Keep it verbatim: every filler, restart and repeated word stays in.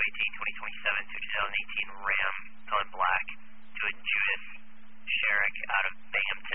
eighteen twenty twenty-seven to two thousand eighteen Ram colored black to a Judas Sherrick out of Binghamton.